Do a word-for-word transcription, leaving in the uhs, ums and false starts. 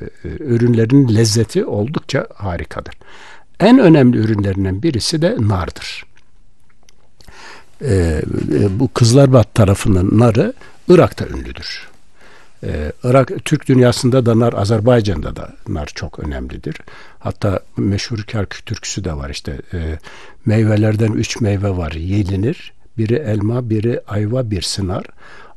ürünlerin lezzeti oldukça harikadır. En önemli ürünlerinden birisi de nardır. E, bu Kızlarbat tarafının narı Irak'ta ünlüdür. Ee, Irak, Türk dünyasında da nar, Azerbaycan'da da nar çok önemlidir. Hatta meşhur Kerkük türküsü de var işte. E, meyvelerden üç meyve var, yenir. Biri elma, biri ayva, bir sınar.